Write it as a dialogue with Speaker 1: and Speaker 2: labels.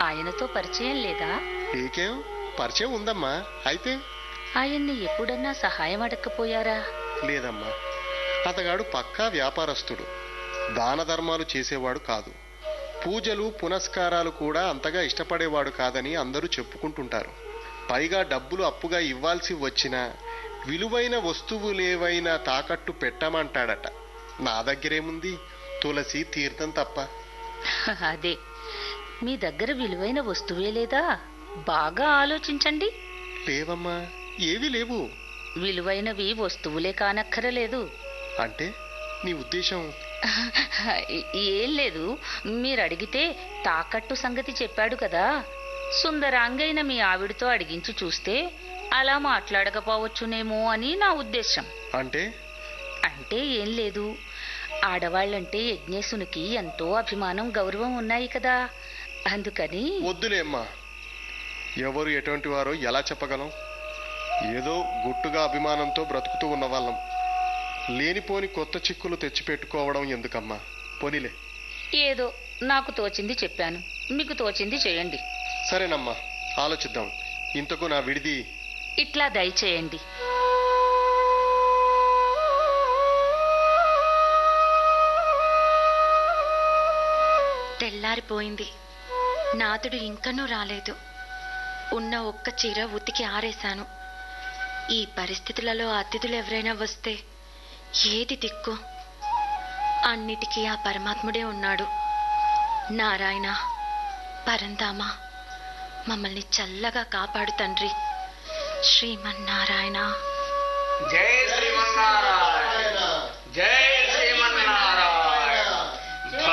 Speaker 1: ఆయనతో పరిచయం లేదా?
Speaker 2: నీకేం పరిచయం ఉందమ్మా. అయితే
Speaker 1: ఆయన్ని ఎప్పుడన్నా సహాయం అడగకపోయారా?
Speaker 2: లేదమ్మా. అతగాడు పక్కా వ్యాపారస్తుడు. దాన ధర్మాలు చేసేవాడు కాదు. పూజలు పునస్కారాలు కూడా అంతగా ఇష్టపడేవాడు కాదని అందరూ చెప్పుకుంటుంటారు. పైగా డబ్బులు అప్పుగా ఇవ్వాల్సి వచ్చినా విలువైన వస్తువులేవైనా తాకట్టు పెట్టమంటాడట. నా దగ్గరేముంది, తులసి తీర్థం తప్ప.
Speaker 1: అదే, మీ దగ్గర విలువైన వస్తువే లేదా? బాగా ఆలోచించండి.
Speaker 2: లేవమ్మా, ఏవీ లేవు.
Speaker 1: విలువైనవి వస్తువులే కానక్కరలేదు.
Speaker 2: అంటే నీ ఉద్దేశం?
Speaker 1: ఏం లేదు, మీరు అడిగితే తాకట్టు సంగతి చెప్పాడు కదా. సుందరాంగైన మీ ఆవిడతో అడిగించి చూస్తే అలా మాట్లాడకపోవచ్చునేమో అని నా ఉద్దేశం.
Speaker 2: అంటే
Speaker 1: ఏం లేదు, ఆడవాళ్లంటే యజ్ఞేశునికి ఎంతో అభిమానం గౌరవం ఉన్నాయి కదా, అందుకని.
Speaker 2: వద్దులేమ్మా, ఎవరు ఎటువంటి వారో ఎలా చెప్పగలం? ఏదో గుట్టుగా అభిమానంతో బ్రతుకుతూ ఉన్న వాళ్ళం. లేనిపోని కొత్త చిక్కులు తెచ్చిపెట్టుకోవడం ఎందుకమ్మా? పోనీలే.
Speaker 1: ఏదో నాకు తోచింది చెప్పాను, మీకు తోచింది చేయండి.
Speaker 2: సరేనమ్మా, ఆలోచిద్దాం. ఇంతకు నా విడిది
Speaker 1: ఇట్లా దయచేయండి.
Speaker 3: తెల్లారిపోయింది. నాతుడు ఇంకనూ రాలేదు. ఉన్న ఒక్క చీర ఉతికి ఆరేశాను. ఈ పరిస్థితులలో అతిథులు ఎవరైనా వస్తే ఏది దిక్కు? అన్నిటికీ ఆ పరమాత్ముడే ఉన్నాడు. నారాయణ, పరంధామ, మమ్మల్ని చల్లగా కాపాడు తండ్రి. శ్రీమన్నారాయణ.
Speaker 4: జై శ్రీమన్నారాయణ. జై